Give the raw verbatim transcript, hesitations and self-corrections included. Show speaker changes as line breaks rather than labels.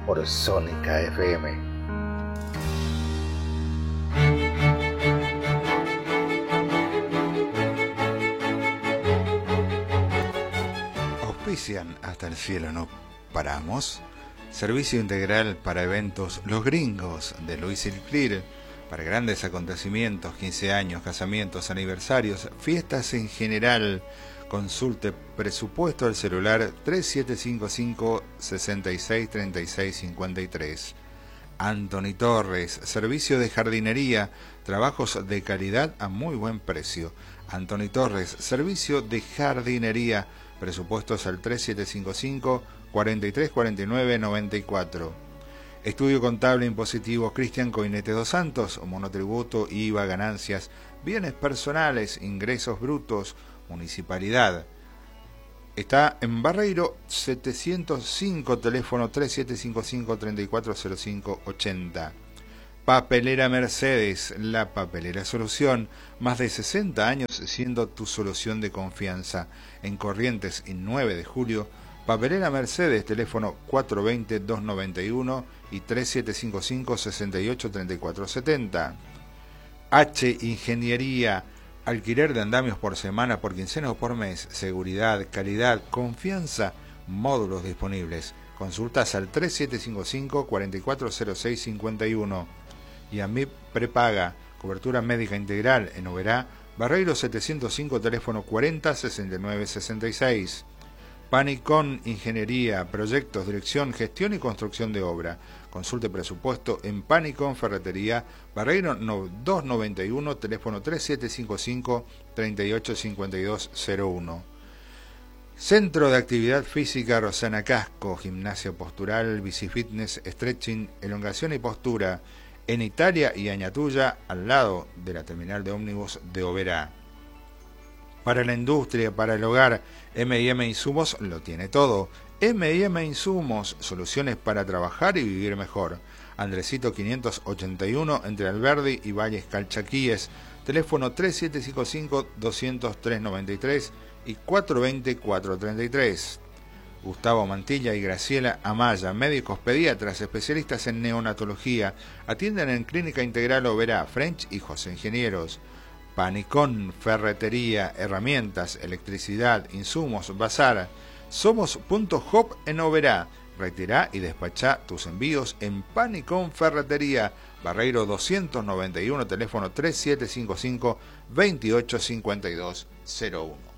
por Sónica F M.
Auspician Hasta el cielo no paramos. Servicio integral para eventos Los Gringos de Luis Silclir, para grandes acontecimientos, quince años, casamientos, aniversarios, fiestas en general. Consulte presupuesto al celular tres siete cinco cinco, seis seis tres seis cinco tres. Anthony Torres, servicio de jardinería, trabajos de calidad a muy buen precio. Anthony Torres, servicio de jardinería, presupuestos al tres siete cinco cinco, cuatro tres cuatro nueve, nueve cuatro. Estudio contable impositivo Cristian Coinete dos Santos, monotributo, I V A, ganancias, bienes personales, ingresos brutos, municipalidad. Está en Barreiro setecientos cinco, teléfono tres siete cinco cinco, tres cuatro cero cinco ocho cero. Papelera Mercedes, la papelera solución, más de sesenta años siendo tu solución de confianza. En Corrientes y nueve de julio, Papelera Mercedes, teléfono cuatro dos cero, dos nueve uno y tres siete cinco cinco, seis ocho tres cuatro siete cero. H Ingeniería, alquiler de andamios por semana, por quincena o por mes, seguridad, calidad, confianza, módulos disponibles. Consultas al tres siete cinco cinco, cuatro cuatro cero seis cinco uno. Y a M I P Prepaga, cobertura médica integral en Oberá, Barreiro setecientos cinco, teléfono cuarenta, sesenta y nueve sesenta y seis. Panicón Ingeniería, proyectos, dirección, gestión y construcción de obra. Consulte presupuesto en Panicón Ferretería, Barreiro doscientos noventa y uno, teléfono tres siete cinco cinco, tres ocho cinco dos cero uno. Centro de Actividad Física Rosana Casco, gimnasia postural, bicifitness, stretching, elongación y postura, en Italia y Añatuya, al lado de la terminal de ómnibus de Oberá. Para la industria, para el hogar, eme y eme Insumos lo tiene todo. eme y eme Insumos, soluciones para trabajar y vivir mejor. Andresito quinientos ochenta y uno, entre Alberdi y Valles Calchaquíes. Teléfono tres siete cinco cinco, dos cero cero, tres nueve tres y cuatro dos cero, cuatro tres tres. Gustavo Mantilla y Graciela Amaya, médicos pediatras, especialistas en neonatología. Atienden en Clínica Integral Oberá, French y José Ingenieros. Panicón, ferretería, herramientas, electricidad, insumos, bazar. Somos Punto Hop en Oberá. Retirá y despachá tus envíos en Panicón Ferretería, Barreiro doscientos noventa y uno, teléfono tres siete cinco cinco, dos ocho cinco dos cero uno.